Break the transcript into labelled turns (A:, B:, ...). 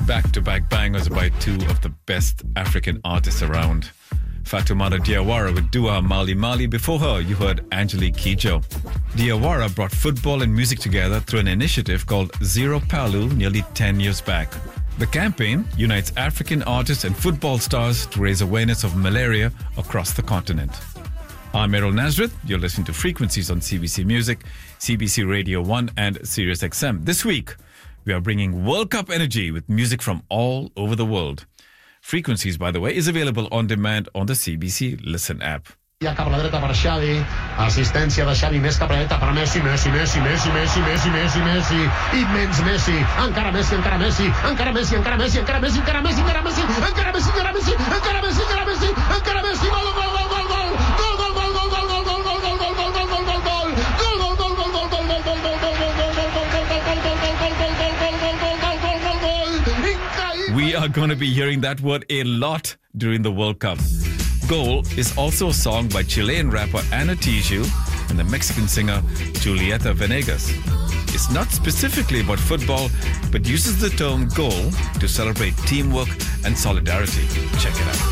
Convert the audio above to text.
A: Back-to-back bangers by two of the best African artists around. Fatoumata Diawara with Dua Mali Mali. Before her, you heard Angelique Kidjo. Diawara brought football and music together through an initiative called Zero Palu nearly 10 years back. The campaign unites African artists and football stars to raise awareness of malaria across the continent. I'm Errol Nazareth. You're listening to Frequencies on CBC Music, CBC Radio 1 and Sirius XM. This week, we are bringing World Cup energy with music from all over the world. Frequencies, by the way, is available on demand on the CBC Listen app.
B: Ja cap a la dreta per Xavi, assistència de Xavi més cap a la dreta per Messi, Messi, immens Messi, encara Messi, encara Messi, encara Messi, encara Messi, encara Messi, encara Messi, encara Messi, encara Messi, encara Messi, encara Messi, encara Messi, encara Messi, gol, gol, gol, gol, gol, gol, gol, gol, gol, gol, gol, gol, gol, gol, gol, gol, gol, gol,
A: We are going to be hearing that word a lot during the World Cup. Goal is also a song by Chilean rapper Ana Tijoux and the Mexican singer Julieta Venegas. It's not specifically about football, but uses the term goal to celebrate teamwork and solidarity. Check it out.